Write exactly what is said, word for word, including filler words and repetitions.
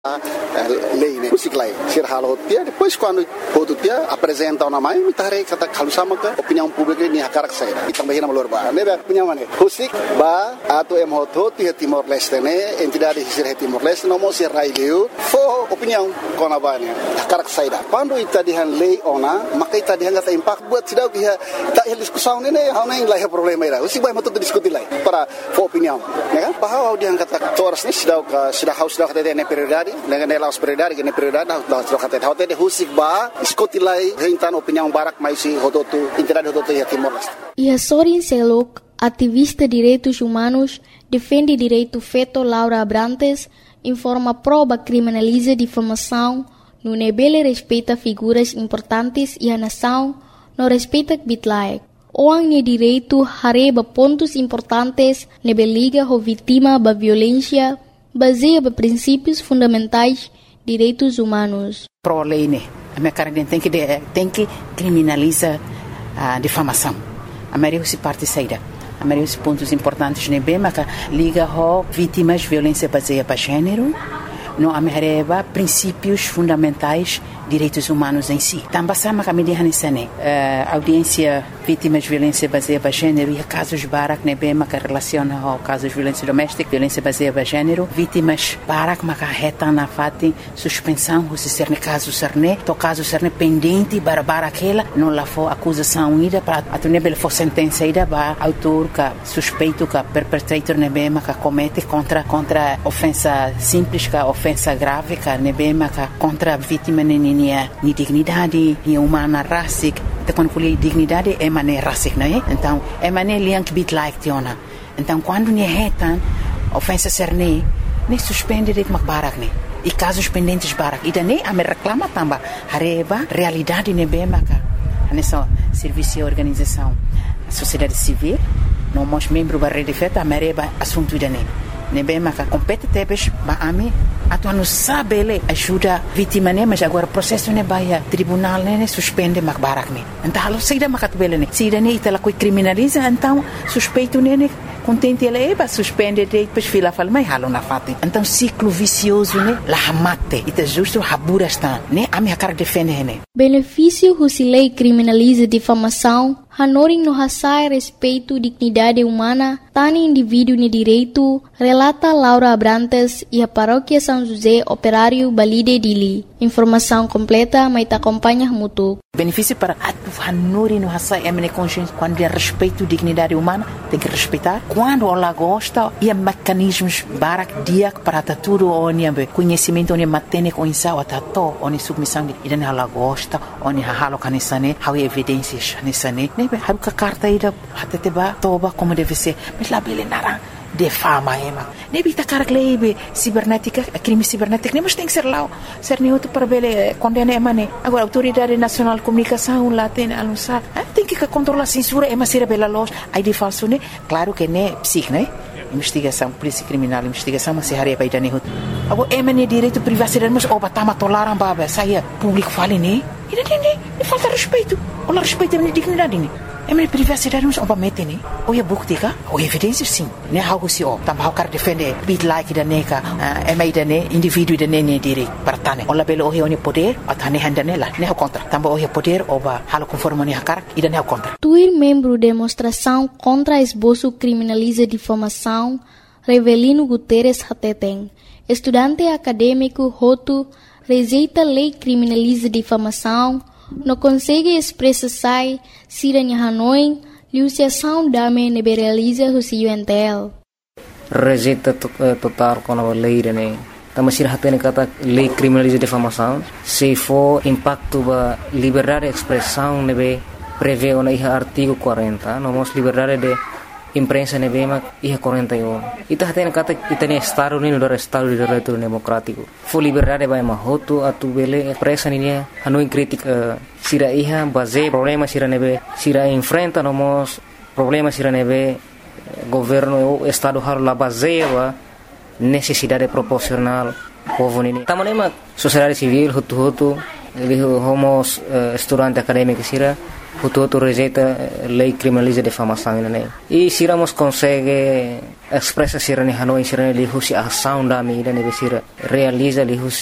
a lei, né? Musik lei. Sir halo dia depois quando outro dia apresenta uma mãe, me tarei kata kalau sama ke opinião pública ni hakarak saya. Itang bahina malor ba. Ne ba opinião mane. Musik ba ato em hoto ti Timor Leste ne, entidade sir Timor Leste no mo sir raileu. Fo opinião kona ba ne. Hakarak saya. Quando ita dihan lei ona, maka ita dihan kata impact buat sidau dia tak hel diskusão ne ne, hau ne lai problema ira. Musik ba mato diskuti lai para fo opinião. Ne kan? Bahau dihan kata toras ni sidau ka sidau haus sidau kata ne prioridade. Dengan nela prioridade, que ne prioridade, nós trocamos. Hotel de Husik ba, escotilai, rentan opinião barak mais se rodoto, entidade rodoto ya Timor Leste. E a Sorin Selok, ativista de direitos humanos, defende direito feito Laura Abrantes, informa prova criminaliza difamação, no nebele respeita figuras importantes e a nação não respeita bitlaek. Orang ne direito hareba pontos importantes nebeliga ho vítima ba violência baseia em princípios fundamentais direitos humanos. Pro lei né, a minha cara tem que tem que criminalizar a difamação. A maioria se parte saída. A maioria dos pontos importantes né bem, mas liga ho vítimas de violência baseada em gênero, não a maioria princípios fundamentais direitos humanos em si. Também sama kami dihan isane. Uh, audiência vítimas de violência baseada em gênero e casos barak ne bem que relaciona ao casos de violência doméstica, violência baseada em gênero, vítimas barak maka reta na fati suspensão se ser ne caso ser ne, to caso ser ne pendente para para aquela não lá for acusação ida para a ne bel for sentença ida ba autor ka suspeito ka perpetrator ne bem que comete contra contra ofensa simples ka ofensa grave ka ne bem que contra vítima ne ni dignidade, ni humana racic, então quando fui dignidade é maneira racic, não é? Então é maneira liang bit like tiona. Então quando ni retan ofensa ser ne, ne suspende de macbarak ne. E casos pendentes barak, e daí a me reclama também, hareba realidade ne bem maca. Nessa serviço e organização, a sociedade civil, não mos membro da rede feta, a mereba assunto daí. Ne bem maca compete tebes ba ami atuan não sabe ele ajuda vítima né mas agora processo ne baia tribunal né suspende mak barak né então alo saída makat bele né saída né itala coi criminaliza então suspeito né contente ele é suspende depois fila fala mas halo na fati então ciclo vicioso né la mate ita justo habura está né ami hakar defende né benefício se lei criminaliza difamação hanoring no hasai respeito dignidade humana tani indivíduo ne direito relata Laura Abrantes e a paróquia São José Operário Balide Dili. Informação completa, mas te acompanha muito. Benefício para a hanuri no hasai é consciência quando é respeito dignidade humana tem que respeitar quando ela gosta e mecanismos barak dia para tudo onde conhecimento onde matene com insau atato onde submissão e dan ela gosta onde halo kanisane how evidências nisane ne haru ka carta ida hateba toba como deve ser mas lá bele narang defama ema ne bita karak lebe cibernética crime cibernético nem mas tem que ser lá ser neutro para bele condena ema ne agora autoridade nacional de comunicação lá tem anunciar tem que controlar censura ema ser bela loja aí de falso ne claro que ne psic né investigação polícia criminal investigação mas se haria para idane hut agora ema ne direito privacidade mas oba tama toleram baba saia público fale ne e ne ne falta respeito ou respeito a dignidade ne é minha privacidade mas oba mete ne ou é bukti ka ou evidências sim né algo se o também o cara defende bit like da neka é mais da ne indivíduo da ne direito para tane ou labelo o é poder atane handa ne lá né o contra também o é poder oba halo conforme ne hakar e da ne o contra tuir membro demonstração contra esboço criminaliza difamação Revelino Guterres Hateten estudante acadêmico Hotu rejeita lei criminaliza difamação não consegue expressar se a Hanoi liuciação da me liberaliza o C U N T L. Rejeita total com a lei né. Tama sira hatene kata lei criminaliza difamação se for impacto ba liberdade de expressão nebe prevê o na artigo quarenta não mos liberdade de imprensa nebe ma iha quarenta e um ita hatene kata itane estado ni no estado de direito democrático for liberdade ba ma hotu atu bele pressa ni Hanoi crítica sira iha base problema sira nebe sira enfrenta no mos problema sira nebe governo o estado har la base wa necessidade proporcional povo ni tamanema sociedade civil hotu hotu lihu homos uh, estudante acadêmico sira Hutu rejeita lei criminaliza difamação né e siramos consegue expressa sira ni Hanoi sira lihu si ação da mi né sira realiza lihu